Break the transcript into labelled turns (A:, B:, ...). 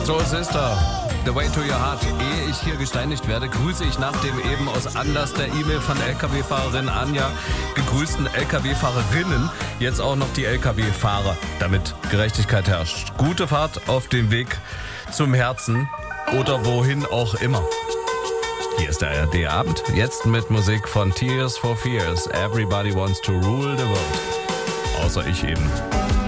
A: So, Sister, the way to your heart. Ehe ich hier gesteinigt werde, grüße ich nach dem eben aus Anlass der E-Mail von Lkw-Fahrerin Anja gegrüßten Lkw-Fahrerinnen jetzt auch noch die Lkw-Fahrer, damit Gerechtigkeit herrscht. Gute Fahrt auf dem Weg zum Herzen oder wohin auch immer. Hier ist der ARD-Abend, jetzt mit Musik von Tears for Fears. Everybody wants to rule the world. Außer ich eben.